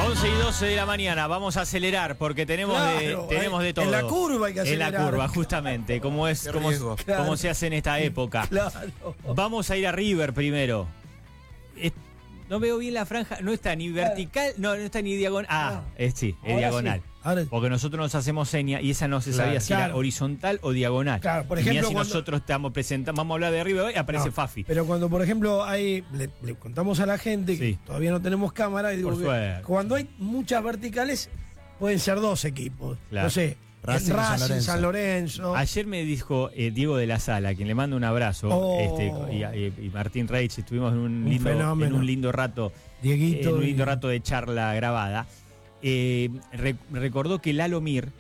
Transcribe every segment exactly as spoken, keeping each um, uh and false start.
once y doce de la mañana, vamos a acelerar porque tenemos, claro, de, tenemos de todo. En la curva hay que acelerar. En la curva, justamente, como es como, claro. como se hace en esta época. Claro. Vamos a ir a River primero. Es, no veo bien la franja, no está ni vertical, no, no está ni diagonal. Ah, es, sí, es Ahora diagonal. sí. Ahora... Porque nosotros nos hacemos seña y esa no se claro, sabía si claro. era horizontal o diagonal. Claro, por Y ejemplo, mirá si cuando... nosotros estamos presentando, vamos a hablar de River hoy, aparece no, Fafi. Pero cuando, por ejemplo, hay le, le contamos a la gente que Sí. todavía no tenemos cámara, y digo Por que suerte. cuando hay muchas verticales, pueden ser dos equipos. Claro. No sé, Racing, Racing, San Lorenzo. San Lorenzo. Ayer me dijo eh, Diego de la Sala, a quien le mando un abrazo, Oh. este, y, y- y Martín Reich, estuvimos en un Un lindo, fenómeno. en un lindo rato, Dieguito. en un y- lindo rato de charla grabada. Eh, re- recordó que Lalo Mir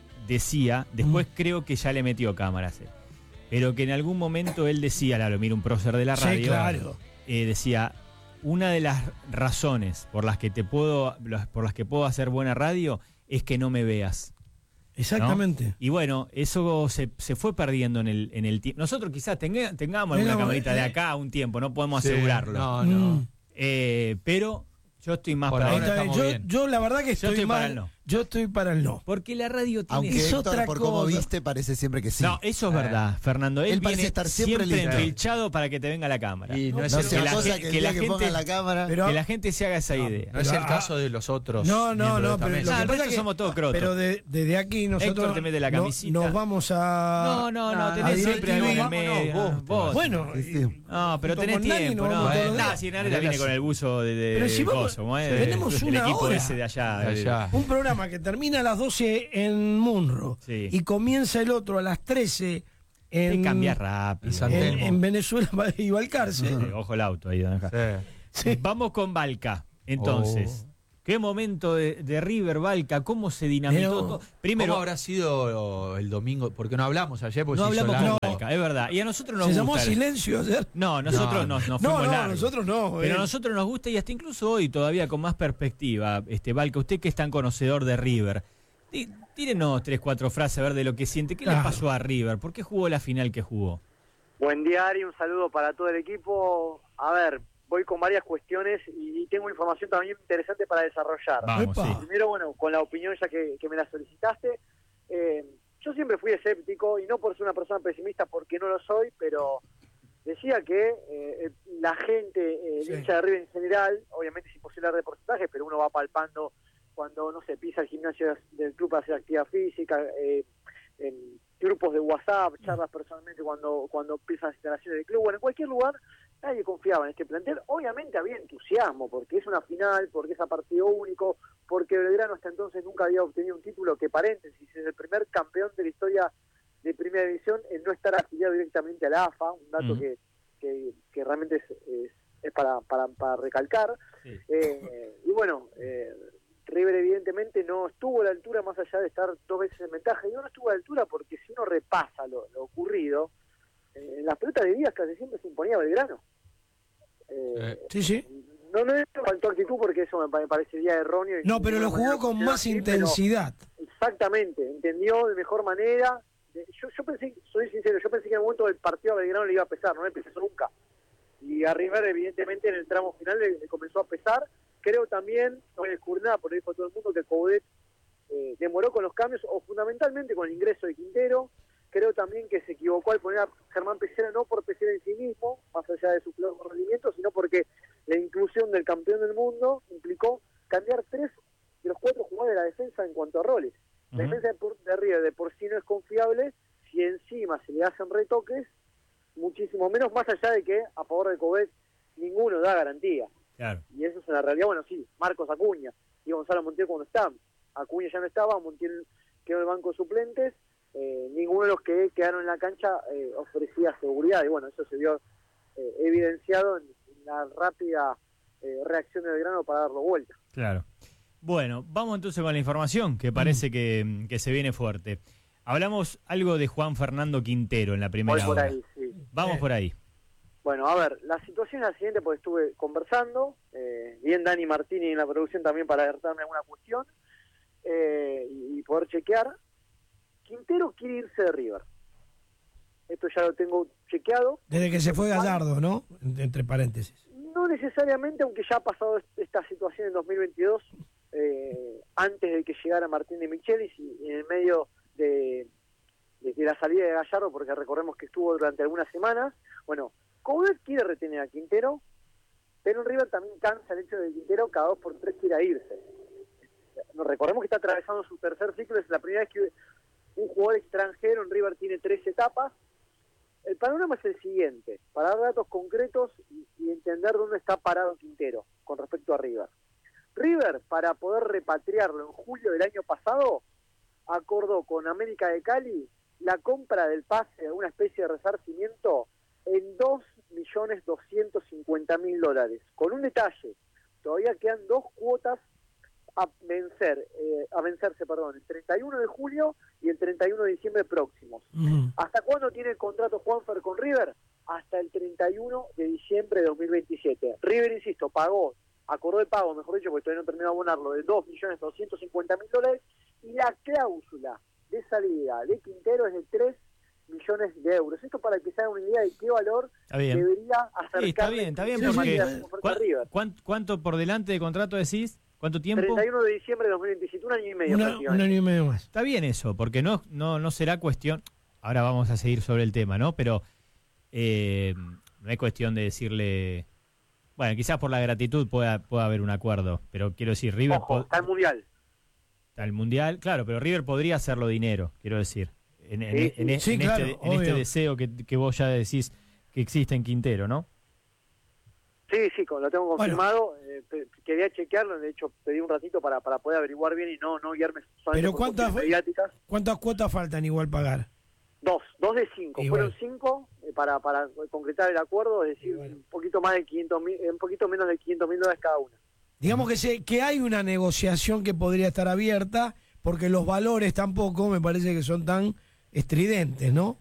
decía, después Mm. creo que ya le metió cámaras, eh, pero que en algún momento él decía, Lalo Mir, un prócer de la Sí, radio, claro. eh, decía, una de las razones por las que te puedo, por las que puedo hacer buena radio es que no me veas. Exactamente. ¿No? Y bueno, eso se, se fue perdiendo en el, en el tiempo. Nosotros quizás tenga, tengamos alguna Tengamos, camarita de eh. acá un tiempo, no podemos Sí, asegurarlo. No, no. Mm. Eh, pero yo estoy más Por para Ahí ahora está el bien. estamos yo, bien. yo la verdad que estoy, estoy mal. para el no. Yo estoy para el no. Porque la radio tiene... Aunque Es Héctor, otra por cómo cosa. viste, parece siempre que sí. No, eso es Eh. verdad, Fernando. Él, Él parece viene estar siempre listo. empilchado para que te venga la cámara. Y no, No, es No el sea que la cosa gen- que el que la día que gente- pongan la cámara... Pero- que la gente se haga esa idea. No es Pero, el ah, caso de los otros. No, no, miembros no, de esta pero mesa. lo No, que el pasa resto es que- somos todos crotos. Pero de- desde aquí nosotros Héctor te mete la no- camisita. nos vamos a... No, no, no, No, tenés no, siempre algo en el vámonos, medio. vos, Vos. Bueno, Sí, sí. y- No, pero junto tenés con Nani tiempo, nos ¿no? vamos todos los Nah, días. si Nareta viene con el buzo de, de Pero si vamos- coso, ¿cómo es? tenemos El una equipo hora. ese de allá. De de- allá. Un programa que termina a las doce en Munro Sí. y comienza el otro a las trece Te en, cambias rápido. En San en, Telmo. en Venezuela y Balcarce. Sí, ojo el auto ahí. don Oscar. Sí. Sí. Vamos con Balca, entonces. ¿Qué momento de, de River Balca? ¿Cómo se dinamitó Pero, todo? Primero, ¿Cómo habrá sido el domingo? Porque no hablamos ayer. Porque no se hizo hablamos largo. con Balca, es verdad. Y a nosotros nos Se gusta. llamó el- silencio ayer. No, nosotros No. nos, nos No, fuimos no, largos. nosotros no. Pero eh. a nosotros nos gusta y hasta incluso hoy todavía con más perspectiva, este Balca, usted que es tan conocedor de River, tí- tírenos tres, cuatro frases a ver de lo que siente. ¿Qué Claro. le pasó a River? ¿Por qué jugó la final que jugó? Buen diario, un saludo para todo el equipo. A ver, voy con varias cuestiones y, y tengo información también interesante para desarrollar. Vamos, Epa. sí. Primero, bueno, con la opinión ya que, que me la solicitaste, eh, yo siempre fui escéptico y no por ser una persona pesimista porque no lo soy, pero decía que eh, la gente, eh, el Sí. hincha de River en general, obviamente es imposible hablar de porcentajes, pero uno va palpando cuando, no sé, pisa el gimnasio del club para hacer actividad física, eh, en grupos de WhatsApp, charlas personalmente cuando cuando empiezan las instalaciones del club, bueno, en cualquier lugar nadie confiaba en este plantel. Obviamente había entusiasmo, porque es una final, porque es a partido único, porque Belgrano hasta entonces nunca había obtenido un título que, paréntesis, es el primer campeón de la historia de Primera División en no estar afiliado directamente a la A F A, un dato Ujú. que, que, que realmente es, es, es para, para, para recalcar. Sí. Eh, y bueno, eh, River evidentemente no estuvo a la altura más allá de estar dos veces en ventaja. Y no estuvo a la altura porque si uno repasa lo, lo ocurrido, eh, en las pelotas de días casi siempre se imponía Belgrano. Eh, Sí, sí. no, no es faltó actitud porque eso me, pa- me parecería erróneo. y No, de pero lo ninguna manera jugó con funcionó más así, pero intensidad. Exactamente, entendió de mejor manera. De- Yo, yo pensé, soy sincero, yo pensé que en el momento del partido a Belgrano le iba a pesar, no le pesó nunca. Y a River, evidentemente, en el tramo final le, le comenzó a pesar. Creo también, no voy a descubrir nada, porque dijo todo el mundo que Coudet eh, demoró con los cambios, o fundamentalmente con el ingreso de Quintero. Creo también que se equivocó al poner a Germán Pesera, no por Pesera en sí mismo, más allá de su flojo rendimiento, sino porque la inclusión del campeón del mundo implicó cambiar tres de los cuatro jugadores de la defensa en cuanto a roles. La Ujú. defensa de, por- de River de por sí no es confiable, si encima se le hacen retoques, muchísimo menos, más allá de que a favor de Coudet ninguno da garantía. Claro. Y eso es la realidad. Bueno, sí, Marcos Acuña y Gonzalo Montiel cuando están. Acuña ya no estaba, Montiel quedó en el banco de suplentes. Eh, ninguno de los que quedaron en la cancha eh, ofrecía seguridad. Y bueno, eso se vio eh, evidenciado en, en la rápida eh, reacción de Belgrano para darlo vuelta. Claro. Bueno, vamos entonces con la información, que parece que, que se viene fuerte. Hablamos algo de Juan Fernando Quintero en la Voy primera por hora. ahí, sí. Vamos Eh. por ahí. Bueno, a ver, la situación es la siguiente porque estuve conversando, eh, bien Dani Martini en la producción también para alertarme alguna cuestión eh, y, y poder chequear. Quintero quiere irse de River. Esto ya lo tengo chequeado. Desde que se fue Gallardo, ¿no? Entre paréntesis. No necesariamente, aunque ya ha pasado est- esta situación en dos mil veintidós, eh, antes de que llegara Martín de Michelis y en el medio de, de, de la salida de Gallardo, porque recordemos que estuvo durante algunas semanas. Bueno, Coudet quiere retener a Quintero, pero en River también cansa el hecho de que Quintero cada dos por tres quiera irse. Nos recordemos que está atravesando su tercer ciclo, es la primera vez que un jugador extranjero en River tiene tres etapas. El panorama es el siguiente, para dar datos concretos y, y entender dónde está parado Quintero con respecto a River. River, para poder repatriarlo en julio del año pasado, acordó con América de Cali la compra del pase de una especie de resarcimiento en dos millones doscientos cincuenta mil dólares. Con un detalle, todavía quedan dos cuotas a vencer, eh, a vencerse, perdón, el treinta y uno de julio y el treinta y uno de diciembre próximos. Uh-huh. ¿Hasta cuándo tiene el contrato Juanfer con River? Hasta el treinta y uno de diciembre de dos mil veintisiete. River, insisto, pagó, acordó el pago, mejor dicho, porque todavía no terminó de abonarlo, de dos millones doscientos cincuenta mil dólares, y la cláusula de salida de Quintero es de tres millones de euros. Esto para que se haga una idea de qué valor debería acercarse. Sí, está bien, está bien, porque ¿cuánto, ¿cuánto por delante de contrato decís? ¿Cuánto tiempo? treinta y uno de diciembre de dos mil veintisiete, un año y medio. Una, un año y medio más. Está bien eso, porque no, no, no será cuestión, ahora vamos a seguir sobre el tema, ¿no? Pero eh, no es cuestión de decirle, bueno, quizás por la gratitud pueda, pueda haber un acuerdo, pero quiero decir, River... Ojo, está el Mundial. Está el Mundial, claro, pero River podría hacerlo dinero, quiero decir, en, en, sí, en, en, sí, en, claro, este, en este deseo que, que vos ya decís que existe en Quintero, ¿no? Sí, sí, lo tengo confirmado. Bueno. Eh, quería chequearlo, de hecho pedí un ratito para, para poder averiguar bien y no, no guiarme solamente Pero por ¿cuántas, mediáticas. ¿cuántas cuotas faltan igual pagar? Dos, dos de cinco. Igual. Fueron cinco eh, para, para concretar el acuerdo, es decir, Igual. un poquito más de quinientos mil, un poquito menos de quinientos mil dólares cada una. Digamos que, se, que hay una negociación que podría estar abierta, porque los valores tampoco me parece que son tan estridentes, ¿no?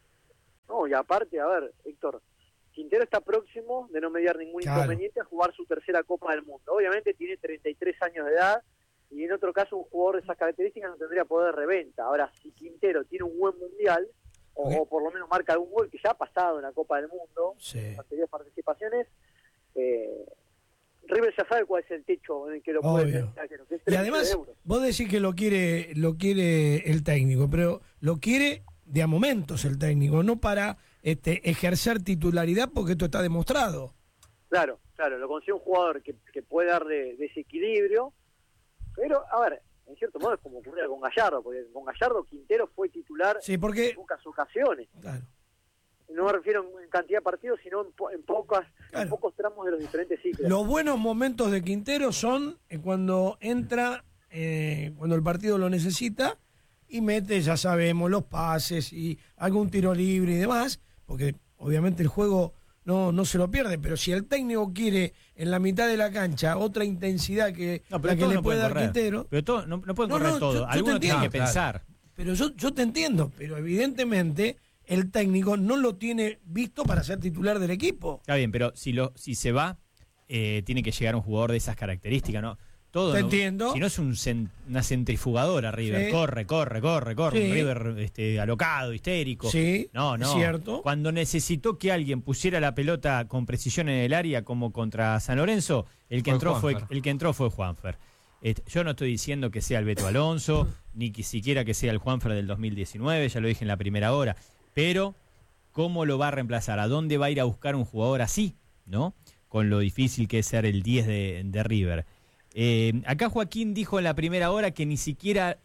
No, y aparte, a ver, Héctor, Quintero está próximo de no mediar ningún Claro. inconveniente a jugar su tercera Copa del Mundo. Obviamente tiene treinta y tres años de edad y en otro caso un jugador de esas características no tendría poder de reventa. Ahora, si Quintero tiene un buen mundial, o, Okay. o por lo menos marca algún gol que ya ha pasado en la Copa del Mundo, Sí. en anteriores participaciones, eh, River ya sabe cuál es el techo en el que lo puede Obvio. meter, que es Y tres millones de además, euros. vos decís que lo quiere, lo quiere el técnico, pero lo quiere de a momentos el técnico, no para este, ejercer titularidad, porque esto está demostrado. Claro, claro, lo consigue un jugador que, que puede darle desequilibrio, pero, a ver, en cierto modo es como ocurría con Gallardo, porque con Gallardo Quintero fue titular Sí, porque... en pocas ocasiones. Claro. No me refiero en cantidad de partidos, sino en, po- en, pocas, Claro. en pocos tramos de los diferentes ciclos. Los buenos momentos de Quintero son eh, cuando entra, eh, cuando el partido lo necesita y mete, ya sabemos, los pases y algún tiro libre y demás, porque obviamente el juego no, no se lo pierde, pero si el técnico quiere en la mitad de la cancha otra intensidad que No, pero la que todos le no puede pueden dar correr. Quintero, Pero todo, no, no pueden No, correr no, todo, yo- yo te algunos tienen que entiendo. pensar. pero yo, yo te entiendo, pero evidentemente el técnico no lo tiene visto para ser titular del equipo. Está bien, pero si lo si se va, eh, tiene que llegar un jugador de esas características, ¿no? Todo, Te no- entiendo. Si no es un cen- una centrifugadora River, Sí. corre, corre, corre, corre, Sí. un River este, alocado, histérico. Sí, No, no. es cierto. Cuando necesitó que alguien pusiera la pelota con precisión en el área, como contra San Lorenzo, el que Fue entró fue Juanfer. el que entró fue Juanfer. Este, yo no estoy diciendo que sea el Beto Alonso, ni que siquiera que sea el Juanfer del dos mil diecinueve, ya lo dije en la primera hora, pero ¿cómo lo va a reemplazar? ¿A dónde va a ir a buscar un jugador así? ¿No? Con lo difícil que es ser el diez de, de River. Eh, acá Joaquín dijo en la primera hora que ni siquiera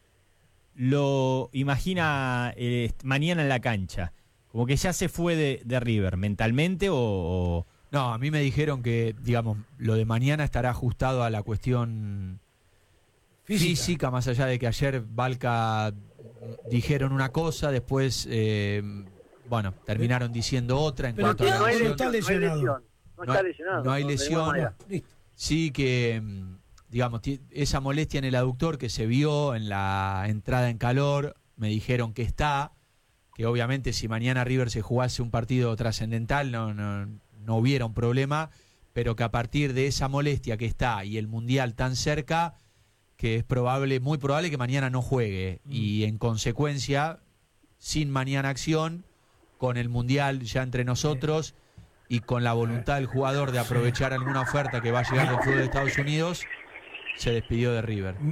lo imagina eh, mañana en la cancha. Como que ya se fue de, de River, mentalmente o, o... No, a mí me dijeron que, digamos, lo de mañana estará ajustado a la cuestión Física. física, más allá de que ayer Balca dijeron una cosa, después, eh, bueno, terminaron diciendo otra en Pero cuanto a la no hay no lesión, está no hay lesionado. lesión. No, No está hay- lesionado. no hay de ninguna lesión. manera. Listo. Sí que, mm, digamos, ti- esa molestia en el aductor que se vio en la entrada en calor, me dijeron que está, que obviamente si mañana River se jugase un partido trascendental no, no, no hubiera un problema, pero que a partir de esa molestia que está y el Mundial tan cerca, que es probable, muy probable que mañana no juegue, Mm. y en consecuencia, sin mañana acción, con el Mundial ya entre nosotros y con la voluntad del jugador de aprovechar alguna oferta que va a llegar del fútbol de Estados Unidos, se despidió de River.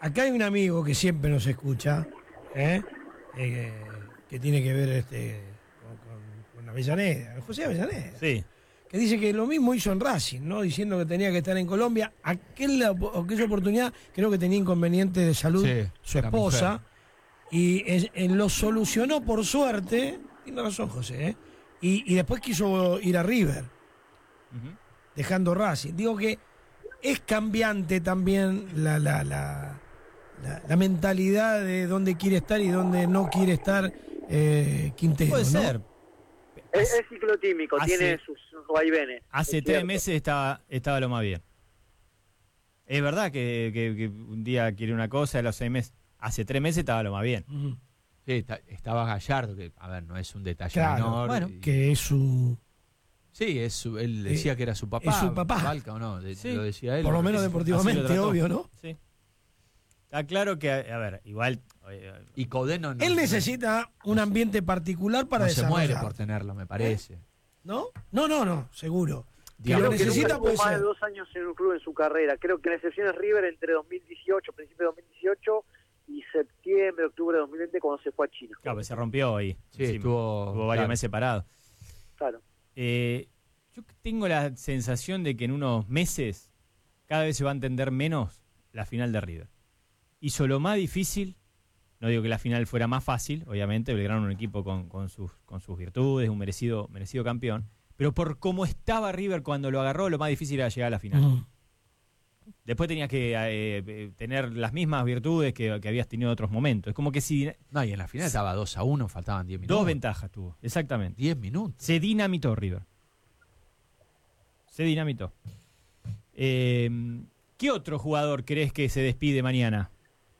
acá hay un amigo que siempre nos escucha, ¿eh? Eh, que tiene que ver este con, con, con Avellaneda, José Avellaneda. Sí. Que dice que lo mismo hizo en Racing, ¿no? Diciendo que tenía que estar en Colombia. Aquella, aquella oportunidad creo que tenía inconveniente de salud Sí, su la esposa. mujer. Y es- eh, lo solucionó por suerte. Tiene razón, José, ¿eh? Y, y después quiso ir a River, Ujú. dejando Racing. Digo que es cambiante también la, la, la, la, la mentalidad de dónde quiere estar y dónde no quiere estar eh, Quintero. Puede ¿no? ser. Es, es ciclotímico, Hace- tiene sus, sus vaivenes. Hace es tres cierto. meses estaba, estaba lo más bien. Es verdad que, que- que un día quiere una cosa, a los seis meses. Hace tres meses estaba lo más bien. Ujú. Sí, está- estaba Gallardo, que, a ver, no es un detalle Claro, menor. bueno, y- Que es su. Sí, es su- él decía que era su papá. es su papá. Valca, ¿o no? De- Sí. Lo decía él. Por lo ¿no? menos Así lo deportivamente, trató. obvio, ¿no? Sí. Está claro que, a ver, igual. eh, Y Codeno no, Él necesita un ambiente particular para no se desarrollar. muere por tenerlo, me parece. ¿No? No, no, no, seguro. Que Digamos lo Creo que nunca necesita estuvo puede más ser. de dos años en un club en su carrera. Creo que la excepción es River entre dos mil dieciocho, principio de dos mil dieciocho y septiembre, octubre de dos mil veinte cuando se fue a China. Claro, pues se rompió ahí. Sí, encima. estuvo. Estuvo varios claro. meses parado. Claro. Eh, yo tengo la sensación de que en unos meses cada vez se va a entender menos la final de River. Hizo lo más difícil, no digo que la final fuera más fácil, obviamente, Belgrano es un equipo con, con sus, con sus virtudes, un merecido, merecido campeón, pero por cómo estaba River cuando lo agarró, lo más difícil era llegar a la final. Mm. Después tenías que eh, eh, tener las mismas virtudes que, que habías tenido en otros momentos. Es como que si No, y en la final estaba dos a uno, faltaban diez minutos. dos ventajas tuvo, exactamente. diez minutos. Se dinamitó River. Se dinamitó. Eh, ¿Qué otro jugador crees que se despide mañana?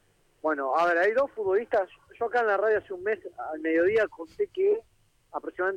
Bueno, a ver, hay dos futbolistas. Yo acá en la radio hace un mes, al mediodía, conté que aproximadamente